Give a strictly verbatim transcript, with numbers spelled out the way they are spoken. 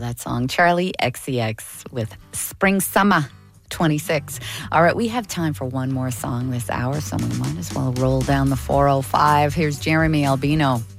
that song. Charlie X C X with Spring Summer twenty-six. All right, we have time for one more song this hour, so we might as well roll down the four oh five. Here's Jeremy Albino.